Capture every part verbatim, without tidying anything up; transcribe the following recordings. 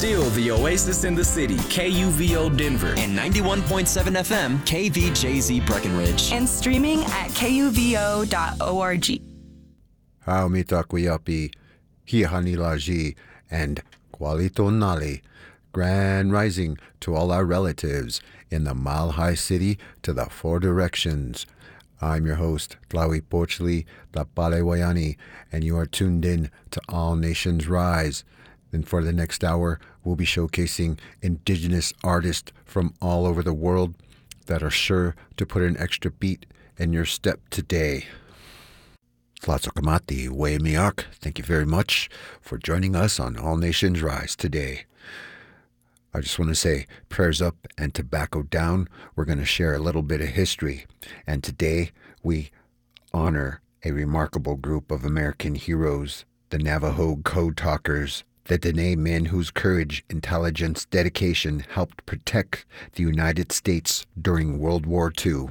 still the oasis in the city, K U V O Denver. And ninety-one point seven F M, K V J Z Breckenridge. And streaming at K U V O dot org. Haumita Kuyapi, Hihanilaji, and Kualito Nali. Grand rising to all our relatives in the Mile High City to the four directions. I'm your host, Tlawi Pochli, the Palewayani, and you are tuned in to All Nations Rise. And for the next hour, we'll be showcasing indigenous artists from all over the world that are sure to put an extra beat in your step today. Tlatsokamati Weimiak, thank you very much for joining us on All Nations Rise today. I just want to say prayers up and tobacco down. We're going to share a little bit of history. And today we honor a remarkable group of American heroes, the Navajo Code Talkers, the Dene men whose courage, intelligence, dedication helped protect the United States during World War Two.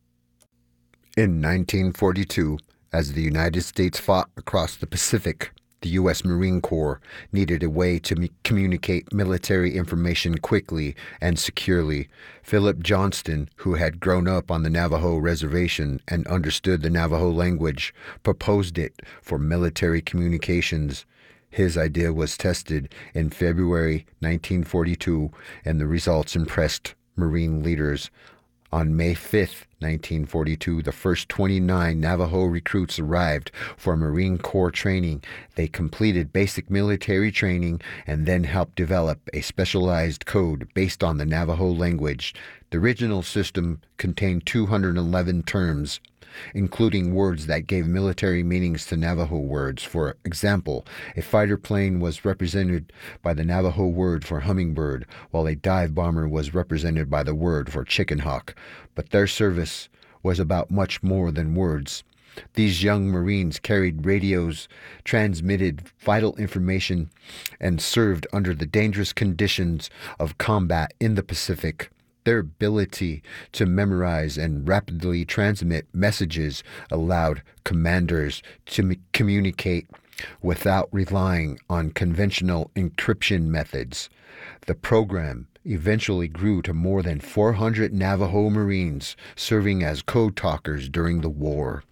In nineteen forty-two, as the United States fought across the Pacific, the U S Marine Corps needed a way to m- communicate military information quickly and securely. Philip Johnston, who had grown up on the Navajo reservation and understood the Navajo language, proposed it for military communications. His idea was tested in February nineteen forty-two, and the results impressed Marine leaders. On May fifth, nineteen forty-two, the first twenty-nine Navajo recruits arrived for Marine Corps training. They completed basic military training and then helped develop a specialized code based on the Navajo language. The original system contained two hundred eleven terms, including words that gave military meanings to Navajo words. For example, a fighter plane was represented by the Navajo word for hummingbird, while a dive bomber was represented by the word for chicken hawk. But their service was about much more than words. These young Marines carried radios, transmitted vital information, and served under the dangerous conditions of combat in the Pacific. Their ability to memorize and rapidly transmit messages allowed commanders to m- communicate without relying on conventional encryption methods. The program eventually grew to more than four hundred Navajo Marines serving as code talkers during the war.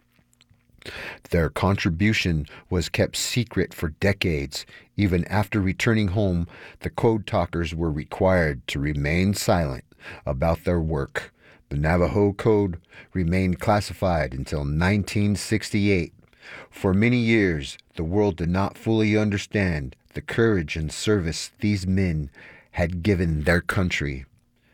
Their contribution was kept secret for decades. Even after returning home, the code talkers were required to remain silent about their work. The Navajo Code remained classified until nineteen sixty-eight. For many years, the world did not fully understand the courage and service these men had given their country.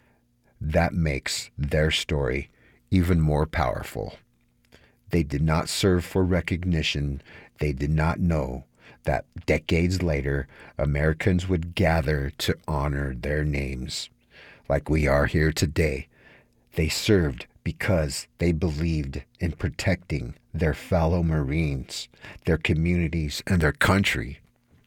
That makes their story even more powerful. They did not serve for recognition. They did not know that decades later, Americans would gather to honor their names. Like we are here today, they served because they believed in protecting their fellow Marines, their communities, and their country.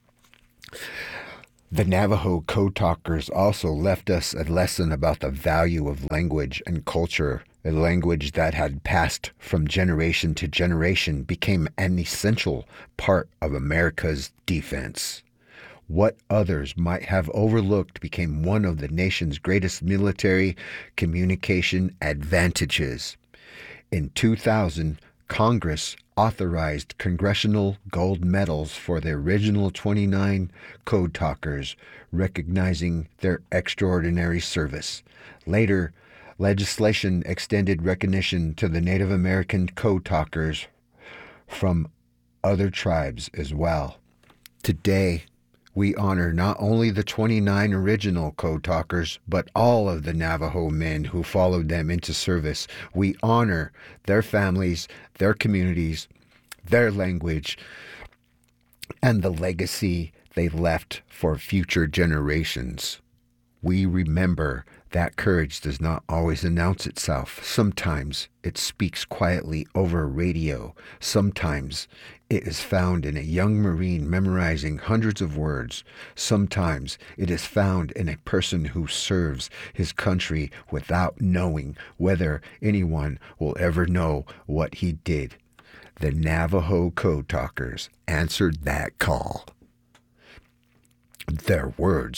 The Navajo Code Talkers also left us a lesson about the value of language and culture. A language that had passed from generation to generation became an essential part of America's defense. What others might have overlooked became one of the nation's greatest military communication advantages. In two thousand, Congress authorized congressional gold medals for the original twenty-nine Code Talkers, recognizing their extraordinary service. Later, legislation extended recognition to the Native American Code Talkers from other tribes as well. Today, we honor not only the twenty-nine original Code Talkers, but all of the Navajo men who followed them into service. We honor their families, their communities, their language, and the legacy they left for future generations. We remember that courage does not always announce itself. Sometimes it speaks quietly over radio. Sometimes it is found in a young Marine memorizing hundreds of words. Sometimes it is found in a person who serves his country without knowing whether anyone will ever know what he did. The Navajo Code Talkers answered that call. Their words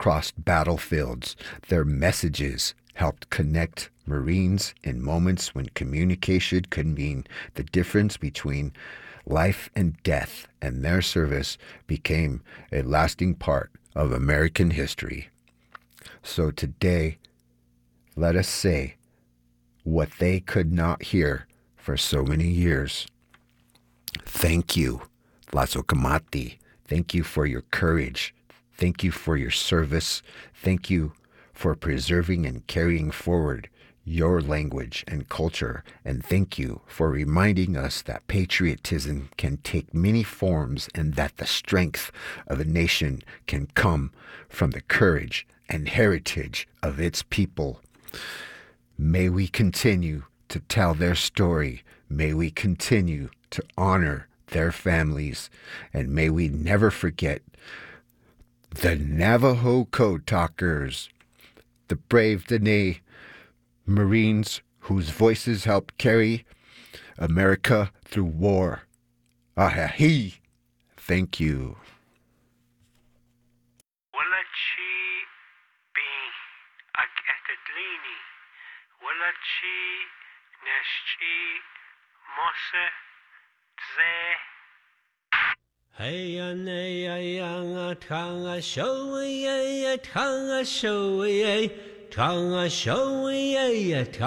crossed battlefields. Their messages helped connect Marines in moments when communication could mean the difference between life and death, and their service became a lasting part of American history. So today, let us say what they could not hear for so many years. Thank you, Lazo Kamati. Thank you for your courage. Thank you for your service. Thank you for preserving and carrying forward your language and culture. And thank you for reminding us that patriotism can take many forms and that the strength of a nation can come from the courage and heritage of its people. May we continue to tell their story. May we continue to honor their families. And may we never forget the Navajo Code Talkers, the brave Dene Marines whose voices helped carry America through war. Ahahi! Thank you. Hey ya ne ya yang tang a show ya tang a show ya tang a show ya